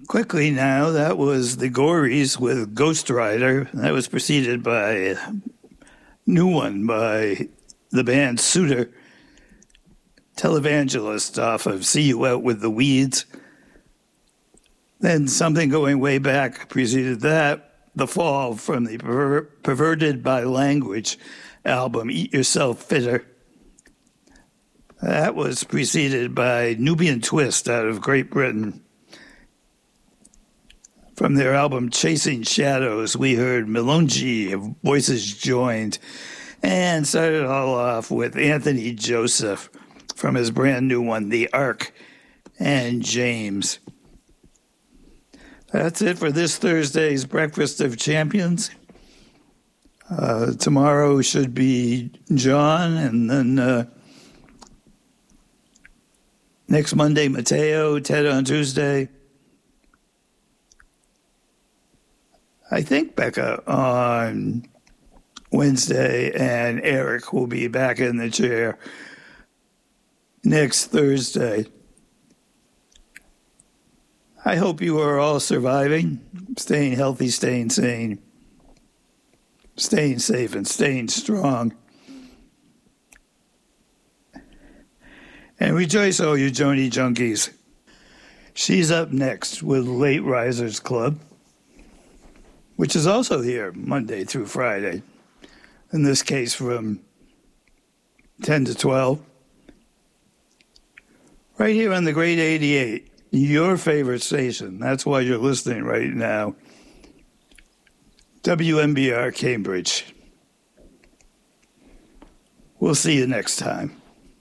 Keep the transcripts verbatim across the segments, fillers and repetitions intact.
Quickly now, that was the Gories with Ghost Rider. That was preceded by a new one by the band Suitor, Televangelist off of See You Out with the Weeds. Then something going way back preceded that, The Fall from the Per- Perverted by Language album, Eat Yourself Fitter. That was preceded by Nubian Twist out of Great Britain. From their album Chasing Shadows, we heard Melonji of Voices Joined, and started it all off with Anthony Joseph from his brand new one, The Ark, and James. That's it for this Thursday's Breakfast of Champions. Uh, tomorrow should be John, and then uh, next Monday, Mateo, Ted on Tuesday. I think Becca on Wednesday, and Eric will be back in the chair next Thursday. I hope you are all surviving, staying healthy, staying sane, staying safe, and staying strong. And rejoice, all you Joni junkies. She's up next with Late Risers Club, which is also here Monday through Friday, in this case from ten to twelve. Right here on the Great eighty-eight, your favorite station. That's why you're listening right now. W M B R Cambridge. We'll see you next time.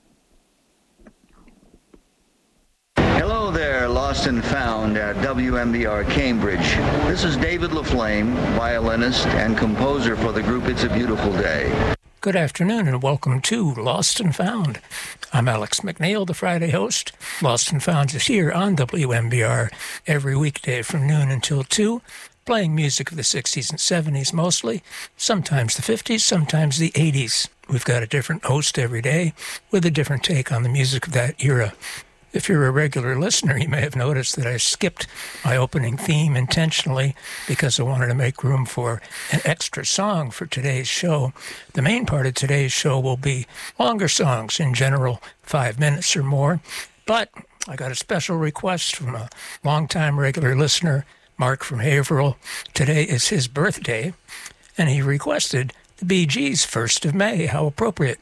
Hello there, lost and found at W M B R Cambridge. This is David LaFlame, violinist and composer for the group It's a Beautiful Day. Good afternoon and welcome to Lost and Found. I'm Alex McNeil, the Friday host. Lost and Found is here on W M B R every weekday from noon until two, playing music of the sixties and seventies mostly, sometimes the fifties, sometimes the eighties. We've got a different host every day with a different take on the music of that era. If you're a regular listener, you may have noticed that I skipped my opening theme intentionally because I wanted to make room for an extra song for today's show. The main part of today's show will be longer songs, in general, five minutes or more. But I got a special request from a longtime regular listener, Mark from Haverhill. Today is his birthday, and he requested the Bee Gees' First of May. How appropriate.